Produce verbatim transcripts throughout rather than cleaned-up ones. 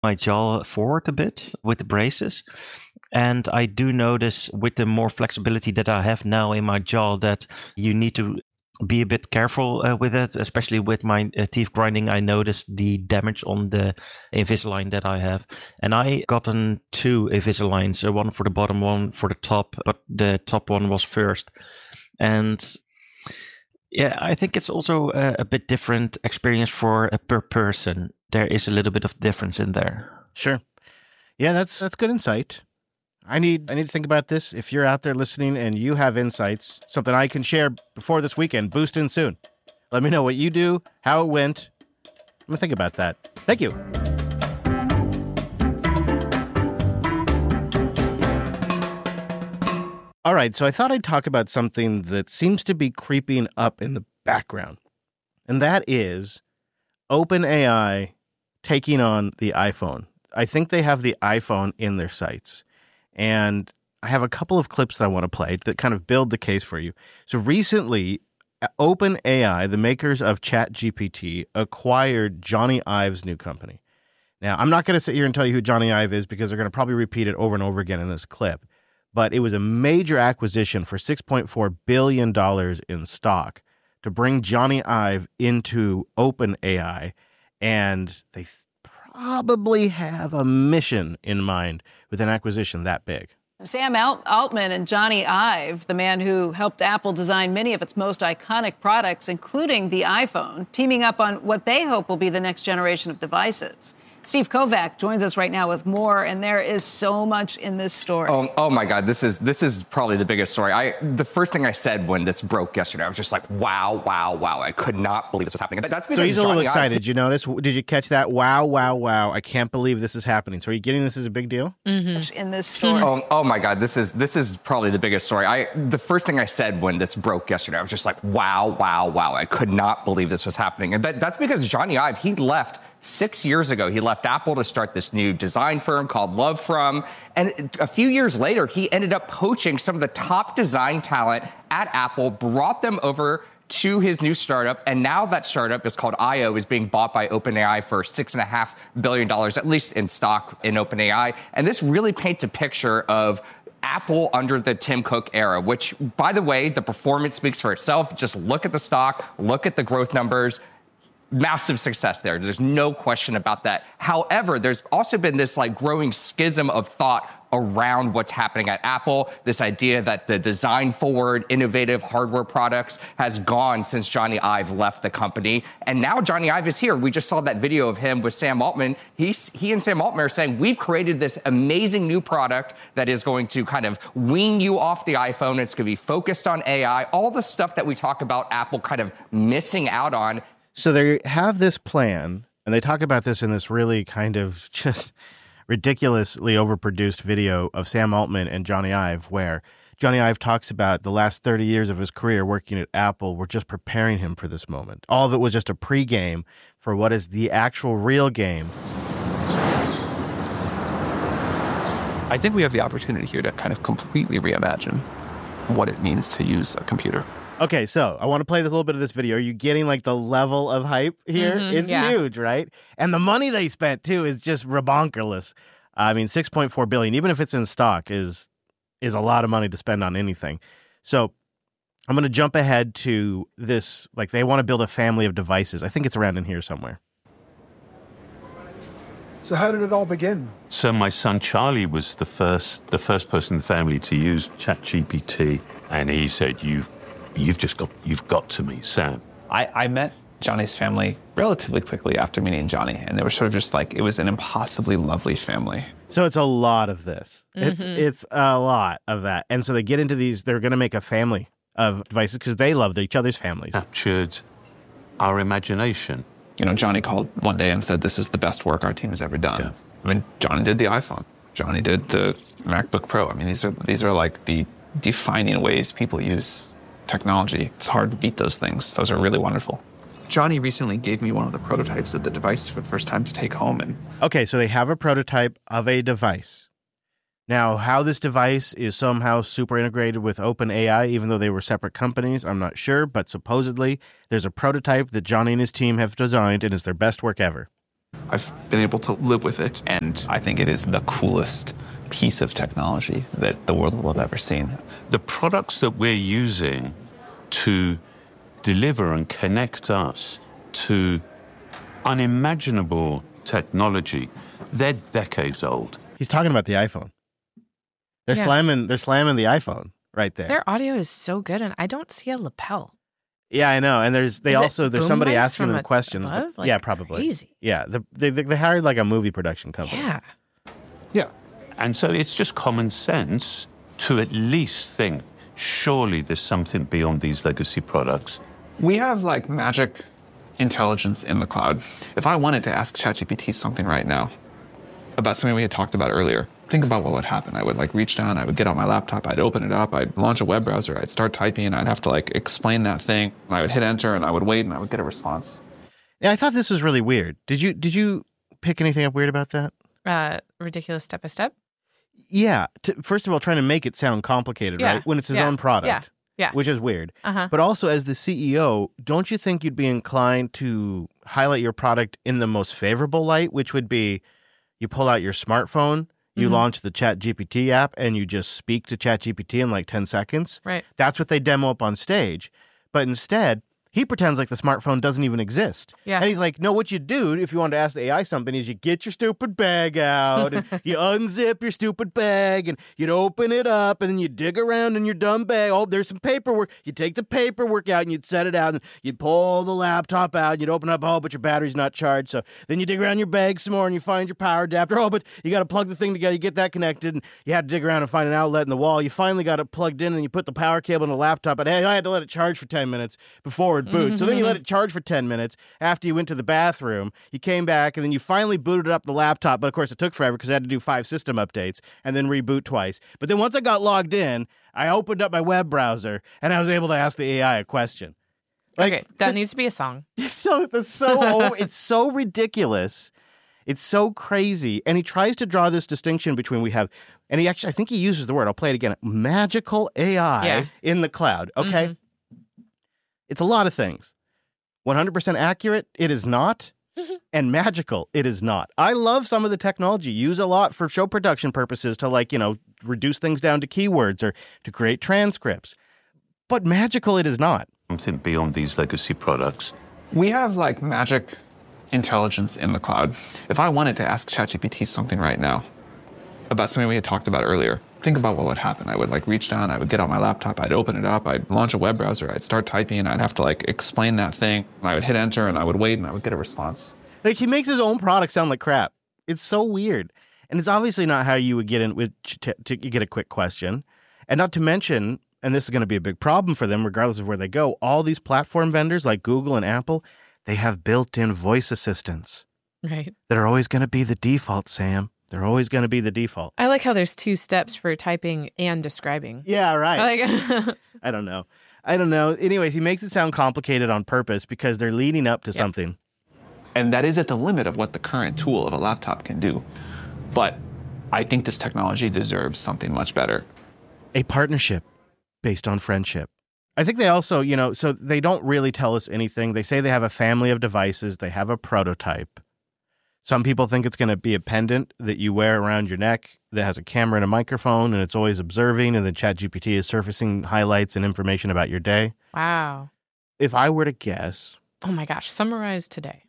my jaw forward a bit with the braces. And I do notice with the more flexibility that I have now in my jaw that you need to be a bit careful uh, with it, especially with my uh, teeth grinding. I noticed the damage on the Invisalign that I have. And I gotten two Invisaligns, so one for the bottom, one for the top, but the top one was first. And yeah, I think it's also a, a bit different experience for a per person. There is a little bit of difference in there. Sure. Yeah, that's that's good insight. I need I need to think about this. If you're out there listening and you have insights, something I can share before this weekend, boost in soon. Let me know what you do, how it went. I'm going to think about that. Thank you. All right, so I thought I'd talk about something that seems to be creeping up in the background, and that is OpenAI taking on the iPhone. I think they have the iPhone in their sights. And I have a couple of clips that I want to play that kind of build the case for you. So recently, OpenAI, the makers of ChatGPT, acquired Johnny Ive's new company. Now, I'm not going to sit here and tell you who Johnny Ive is because they're going to probably repeat it over and over again in this clip. But it was a major acquisition for six point four billion dollars in stock to bring Johnny Ive into OpenAI. And they probably have a mission in mind with an acquisition that big. Sam Alt- Altman and Johnny Ive, the man who helped Apple design many of its most iconic products, including the iPhone, teaming up on what they hope will be the next generation of devices. Steve Kovac joins us right now with more, and there is so much in this story. Oh, oh my God, this is this is probably the biggest story. I the first thing I said when this broke yesterday, I was just like, wow, wow, wow. I could not believe this was happening. That's so he's a little Johnny excited. Ive, Did you notice? Did you catch that? Wow, wow, wow. I can't believe this is happening. So are you getting this as a big deal? Mm-hmm. In this story. Oh, oh my God, this is this is probably the biggest story. I the first thing I said when this broke yesterday, I was just like, wow, wow, wow. I could not believe this was happening. And that, that's because Johnny Ive, he left Six years ago, he left Apple to start this new design firm called Love From. And a few years later, he ended up poaching some of the top design talent at Apple, brought them over to his new startup. And now that startup is called I O, is being bought by OpenAI for six and a half billion dollars, at least in stock in OpenAI. And this really paints a picture of Apple under the Tim Cook era, which, by the way, the performance speaks for itself. Just look at the stock, look at the growth numbers. Massive success there. There's no question about that. However, there's also been this like growing schism of thought around what's happening at Apple. This idea that the design forward, innovative hardware products has gone since Johnny Ive left the company. And now Johnny Ive is here. We just saw that video of him with Sam Altman. He's, he and Sam Altman are saying, we've created this amazing new product that is going to kind of wean you off the iPhone. It's going to be focused on A I, all the stuff that we talk about Apple kind of missing out on. So they have this plan, and they talk about this in this really kind of just ridiculously overproduced video of Sam Altman and Johnny Ive, where Johnny Ive talks about the last thirty years of his career working at Apple were just preparing him for this moment. All of it was just a pregame for what is the actual real game. I think we have the opportunity here to kind of completely reimagine what it means to use a computer. Okay, so I want to play this little bit of this video. Are you getting like the level of hype here? Mm-hmm, it's yeah. huge, right? And the money they spent too is just rabonkerless. I mean, six point four billion dollars, even if it's in stock, is is a lot of money to spend on anything. So I'm going to jump ahead to this. Like, they want to build a family of devices. I think it's around in here somewhere. So how did it all begin? So my son Charlie was the first the first person in the family to use ChatGPT, and he said, "You've you've just got you've got to meet Sam." I, I met Johnny's family relatively quickly after meeting Johnny, and they were sort of just like, it was an impossibly lovely family. So it's a lot of this. Mm-hmm. It's it's a lot of that. And so they get into these, they're going to make a family of devices because they love each other's families. Captured our imagination. You know, Johnny called one day and said, this is the best work our team has ever done. Yeah. I mean, Johnny did the iPhone. Johnny did the MacBook Pro. I mean, these are these are like the defining ways people use technology. It's hard to beat those things. Those are really wonderful. Johnny recently gave me one of the prototypes of the device for the first time to take home. And okay, so they have a prototype of a device. Now, how this device is somehow super integrated with OpenAI, even though they were separate companies, I'm not sure. But supposedly, there's a prototype that Johnny and his team have designed, and it's their best work ever. I've been able to live with it, and I think it is the coolest piece of technology that the world will have ever seen. The products that we're using to deliver and connect us to unimaginable technology, they're decades old. He's talking about the iPhone. They're Yeah. slamming. They're slamming the iPhone right there. Their audio is so good, and I don't see a lapel. Yeah, I know. And there's they Is it also there's boom somebody mics asking from them a- questions. above? Like, yeah, probably. crazy. Yeah, the, they they they hired like a movie production company. Yeah. Yeah. And so it's just common sense to at least think, surely there's something beyond these legacy products. We have like magic intelligence in the cloud. If I wanted to ask ChatGPT something right now about something we had talked about earlier, think about what would happen. I would like reach down, I would get out my laptop, I'd open it up, I'd launch a web browser, I'd start typing, and I'd have to like explain that thing. And I would hit enter and I would wait and I would get a response. Yeah, I thought this was really weird. Did you did you pick anything up weird about that? Uh, ridiculous step by step. Yeah. To, first of all, trying to make it sound complicated, Yeah. right? When it's his Yeah. own product. Yeah. Yeah. Which is weird. Uh-huh. But also, as the C E O, don't you think you'd be inclined to highlight your product in the most favorable light, which would be you pull out your smartphone, you Mhm. launch the ChatGPT app, and you just speak to ChatGPT in like ten seconds? Right. That's what they demo up on stage. But instead, he pretends like the smartphone doesn't even exist. Yeah. And he's like, no, what you do if you want to ask the A I something is you get your stupid bag out and you unzip your stupid bag and you'd open it up and then you dig around in your dumb bag. Oh, there's some paperwork. You take the paperwork out and you'd set it out and you'd pull the laptop out and you'd open up, oh, but your battery's not charged. So then you dig around your bag some more and you find your power adapter. Oh, but you got to plug the thing together. You get that connected and you had to dig around and find an outlet in the wall. You finally got it plugged in and you put the power cable in the laptop. But hey, I had to let it charge for ten minutes before it boots. So then you let it charge for ten minutes after you went to the bathroom. You came back and then you finally booted up the laptop. But of course, it took forever because I had to do five system updates and then reboot twice. But then once I got logged in, I opened up my web browser and I was able to ask the A I a question. Like, Okay, that needs to be a song. It's so that's so oh, it's so ridiculous. It's so crazy. And he tries to draw this distinction between we have, and he actually, I think he uses the word, I'll play it again, magical A I Yeah. in the cloud. Okay. Mhm. It's a lot of things. one hundred percent accurate, it is not. And magical, it is not. I love some of the technology, use a lot for show production purposes to like, you know, reduce things down to keywords or to create transcripts. But magical, it is not. Something beyond these legacy products. We have like magic intelligence in the cloud. If I wanted to ask ChatGPT something right now about something we had talked about earlier, think about what would happen. I would like reach down, I would get out my laptop, I'd open it up, I'd launch a web browser, I'd start typing, and I'd have to like explain that thing. And I would hit enter and I would wait and I would get a response. Like he makes his own product sound like crap. It's so weird. And it's obviously not how you would get in with to, to get a quick question. And not to mention, and this is going to be a big problem for them regardless of where they go, all these platform vendors like Google and Apple, they have built-in voice assistants Right. that are always going to be the default, Sam. They're always going to be the default. I like how there's two steps for typing and describing. Yeah, right. Like, I don't know. I don't know. Anyways, he makes it sound complicated on purpose because they're leading up to Yep. something. And that is at the limit of what the current tool of a laptop can do. But I think this technology deserves something much better. A partnership based on friendship. I think they also, you know, so they don't really tell us anything. They say they have a family of devices. They have a prototype. Some people think it's going to be a pendant that you wear around your neck that has a camera and a microphone, and it's always observing, and then ChatGPT is surfacing highlights and information about your day. wow. If I were to guess, Oh my gosh. Summarize today.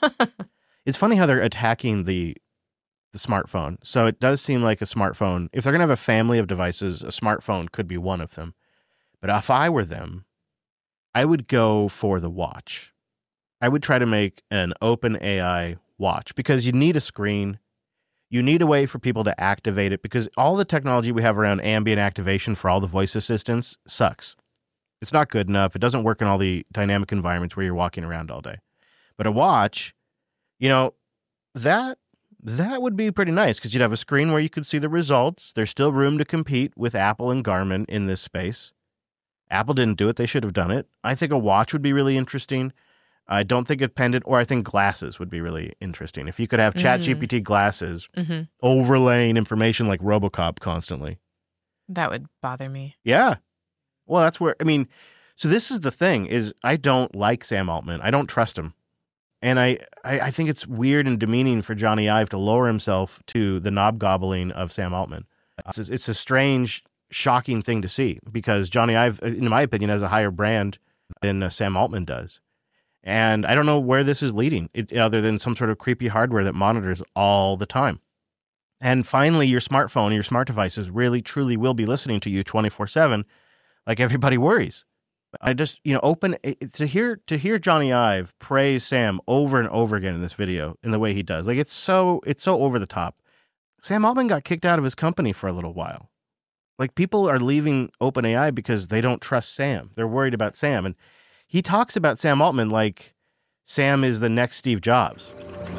it's funny how they're attacking the the smartphone. So it does seem like a smartphone. If they're going to have a family of devices, a smartphone could be one of them. But if I were them, I would go for the watch. I would try to make an open A I watch because you need a screen. You need a way for people to activate it because all the technology we have around ambient activation for all the voice assistants sucks. It's not good enough. It doesn't work in all the dynamic environments where you're walking around all day. But a watch, you know, that that would be pretty nice because you'd have a screen where you could see the results. There's still room to compete with Apple and Garmin in this space. Apple didn't do it. They should have done it. I think a watch would be really interesting. I don't think a pendant, or I think glasses would be really interesting. If you could have ChatGPT glasses hmm overlaying information like RoboCop constantly. That would bother me. Yeah. Well, that's where, I mean, so this is the thing is I don't like Sam Altman. I don't trust him. And I, I, I think it's weird and demeaning for Johnny Ive to lower himself to the knob gobbling of Sam Altman. It's a, it's a strange, shocking thing to see because Johnny Ive, in my opinion, has a higher brand than uh, Sam Altman does. And I don't know where this is leading, it, other than some sort of creepy hardware that monitors all the time. And finally, your smartphone, your smart devices really, truly will be listening to you twenty-four seven, like everybody worries. I just, you know, open to hear to hear Johnny Ive praise Sam over and over again in this video in the way he does. Like it's so it's so over the top. Sam Altman got kicked out of his company for a little while. Like people are leaving OpenAI because they don't trust Sam. They're worried about Sam, and he talks about Sam Altman like Sam is the next Steve Jobs.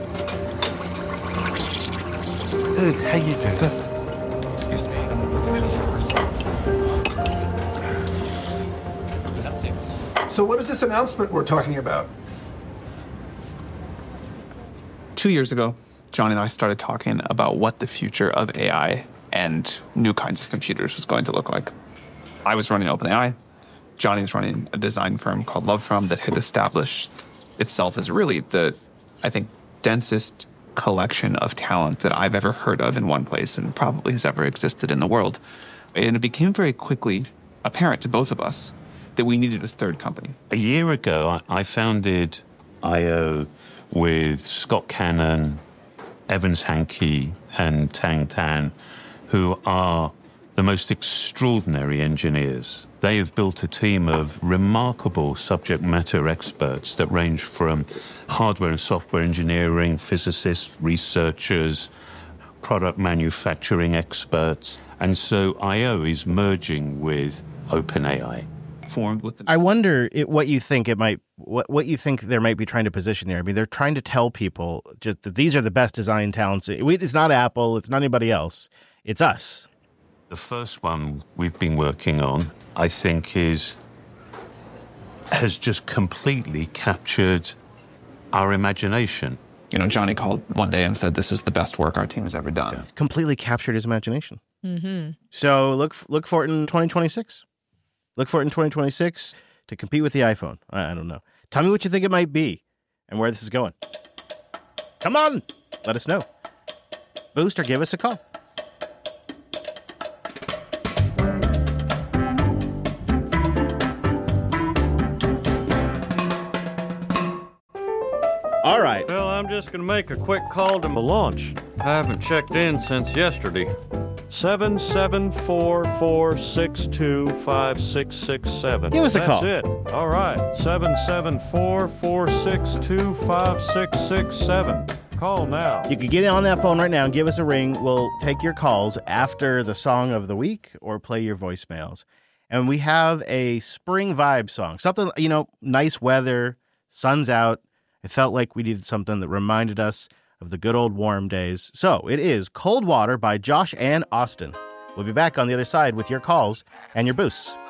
Good, how you doing? Good. Excuse me. So what is this announcement we're talking about? Two years ago, Johnny and I started talking about what the future of A I and new kinds of computers was going to look like. I was running OpenAI. Johnny's running a design firm called LoveFrom that had established itself as really the, I think, densest collection of talent that I've ever heard of in one place and probably has ever existed in the world. And it became very quickly apparent to both of us that we needed a third company. A year ago, I founded I O with Scott Cannon, Evans Hankey, and Tang Tan, who are the most extraordinary engineers. They have built a team of remarkable subject matter experts that range from hardware and software engineering, physicists, researchers, product manufacturing experts. And so I O is merging with OpenAI. Formed with the- I wonder it, what you think it might, what, what you think they might be trying to position there. I mean, they're trying to tell people just that these are the best design talents. It's not Apple. It's not anybody else. It's us. The first one we've been working on, I think, is has just completely captured our imagination. You know, Johnny called one day and said, this is the best work our team has ever done. Yeah. Completely captured his imagination. Mm-hmm. So look look for it in twenty twenty-six. Look for it in twenty twenty-six to compete with the iPhone. I, I don't know. Tell me what you think it might be and where this is going. Come on. Let us know. Boost or give us a call. All right. Well, I'm just going to make a quick call to my launch. I haven't checked in since yesterday. seven seven four, four six two, five six six seven. Give us a That's call. That's it. All right. seven seven four, four six two, five six six seven. Call now. You can get on that phone right now and give us a ring. We'll take your calls after the song of the week or play your voicemails. And we have a spring vibe song. Something, you know, nice weather, sun's out. It felt like we needed something that reminded us of the good old warm days. So it is Cold Water by Josh and Austin. We'll be back on the other side with your calls and your boosts.